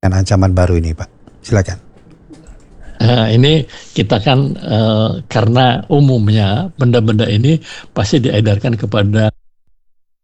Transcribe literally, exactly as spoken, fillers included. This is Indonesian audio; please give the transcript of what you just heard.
dengan ancaman baru ini, Pak? Silakan. Nah, ini kita kan uh, karena umumnya benda-benda ini pasti diedarkan kepada